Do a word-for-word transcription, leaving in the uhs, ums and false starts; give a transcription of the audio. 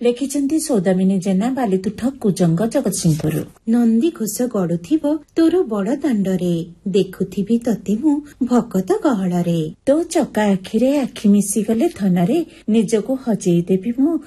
ଲେଖିଛନ୍ତି ସୌଦାମିନୀ ଜେନା, ବାଲିତୁଠ, କୁଜଙ୍ଗ, ଜଗତସିଂହପୁର। ନନ୍ଦୀ ଘୋଷ ଗଡୁଥିବ ତୋର ବଡ ଦାଣ୍ଡରେ, ଦେଖୁଥିବି ତତେ ମୁଁ ଭକତ ଗହଳରେ। ତୋ ଚକା ଆଖିରେ ଆଖି ମିଶିଗଲେ ଧନରେ, ନିଜକୁ ହଜେଇ ଦେବି ମୁଁ